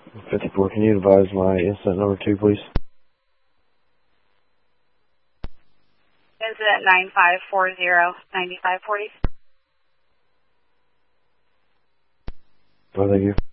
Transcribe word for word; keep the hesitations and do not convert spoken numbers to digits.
fifty-four, can you advise my incident number two, please? Incident nine five four zero, nine five four zero. Oh, thank you.